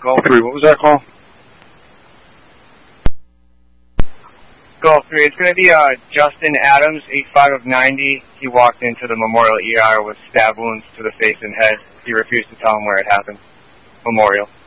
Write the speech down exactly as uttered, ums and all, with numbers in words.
Golf three, what was that call? Golf three, it's going to be uh, Justin Adams, eight five of ninety. He walked into the Memorial E R with stab wounds to the face and head. He refused to tell him where it happened. Memorial.